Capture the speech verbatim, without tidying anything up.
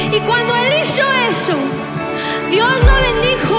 Y cuando él hizo eso, Dios lo bendijo